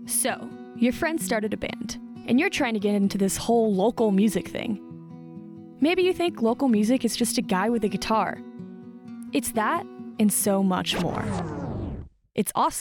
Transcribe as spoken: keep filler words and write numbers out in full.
So, your friend started a band, and you're trying to get into this whole local music thing. Maybe you think local music is just a guy with a guitar. It's that, and so much more. It's awesome.